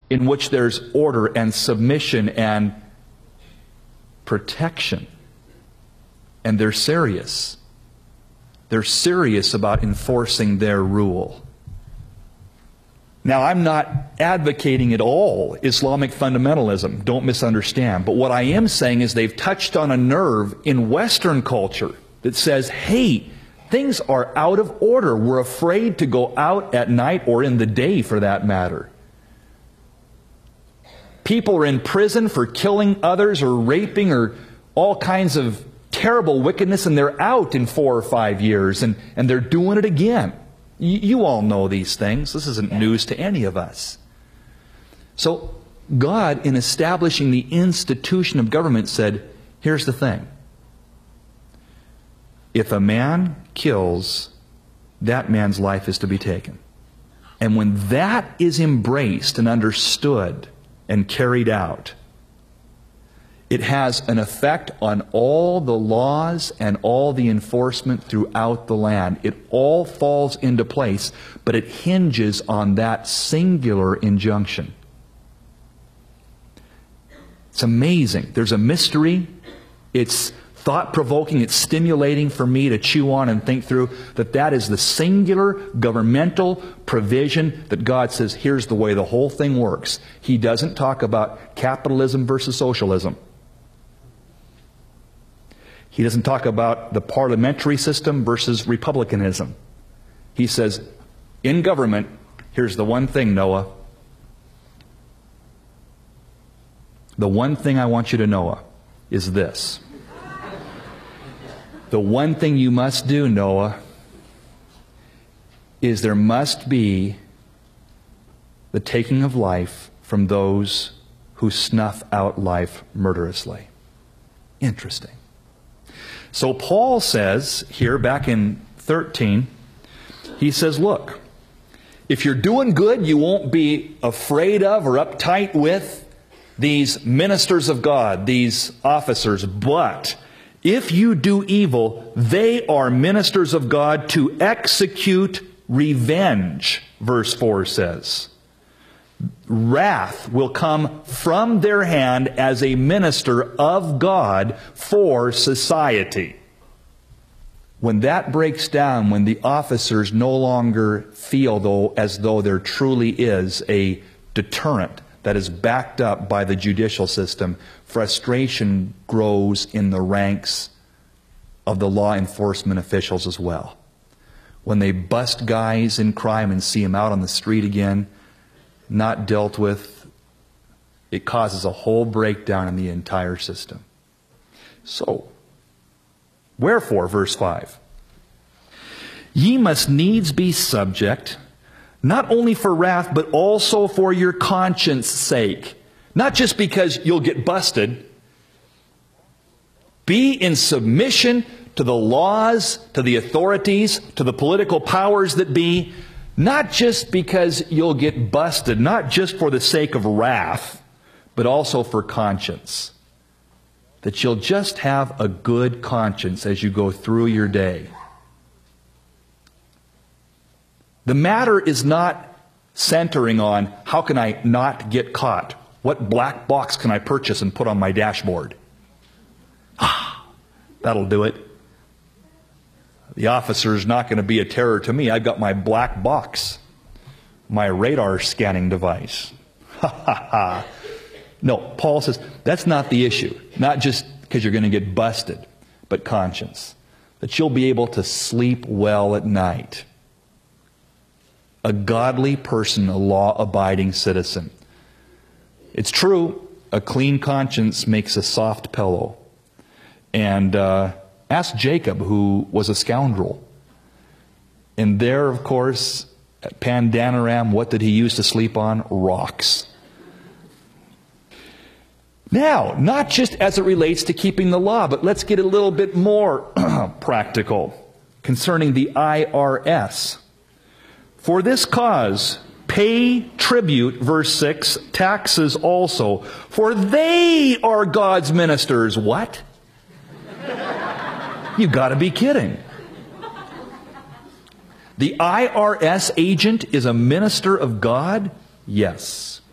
in which there's order and submission and protection. And they're serious. They're serious about enforcing their rule. Now, I'm not advocating at all Islamic fundamentalism. Don't misunderstand. But what I am saying is they've touched on a nerve in Western culture that says, hey, things are out of order. We're afraid to go out at night or in the day, for that matter. People are in prison for killing others or raping or all kinds of terrible wickedness, and they're out in 4 or 5 years, and they're doing it again. You all know these things. This isn't news to any of us. So God, in establishing the institution of government, said, here's the thing. If a man kills, that man's life is to be taken. And when that is embraced and understood and carried out, it has an effect on all the laws and all the enforcement throughout the land. It all falls into place, but it hinges on that singular injunction. It's amazing. There's a mystery. It's thought-provoking. It's stimulating for me to chew on and think through that is the singular governmental provision that God says, here's the way the whole thing works. He doesn't talk about capitalism versus socialism. He doesn't talk about the parliamentary system versus republicanism. He says, in government, here's the one thing, Noah. The one thing I want you to know is this. The one thing you must do, Noah, is there must be the taking of life from those who snuff out life murderously. Interesting. So Paul says here back in 13, he says, look, if you're doing good, you won't be afraid of or uptight with these ministers of God, these officers. But if you do evil, they are ministers of God to execute revenge, verse 4 says. Wrath will come from their hand as a minister of God for society. When that breaks down, when the officers no longer feel as though there truly is a deterrent that is backed up by the judicial system, frustration grows in the ranks of the law enforcement officials as well. When they bust guys in crime and see them out on the street again, not dealt with, it causes a whole breakdown in the entire system. So, wherefore, verse 5, ye must needs be subject, not only for wrath, but also for your conscience sake. Not just because you'll get busted. Be in submission to the laws, to the authorities, to the political powers that be, not just because you'll get busted, not just for the sake of wrath, but also for conscience. That you'll just have a good conscience as you go through your day. The matter is not centering on, how can I not get caught? What black box can I purchase and put on my dashboard? That'll do it. The officer is not going to be a terror to me. I've got my black box, my radar scanning device. No, Paul says that's not the issue. Not just because you're going to get busted, but conscience. That you'll be able to sleep well at night. A godly person, a law-abiding citizen. It's true, a clean conscience makes a soft pillow. And ask Jacob, who was a scoundrel. And there, of course, at Pandanaram, what did he use to sleep on? Rocks. Now, not just as it relates to keeping the law, but let's get a little bit more practical concerning the IRS. For this cause, pay tribute, verse 6, taxes also, for they are God's ministers. What? You got to be kidding. The IRS agent is a minister of God? Yes.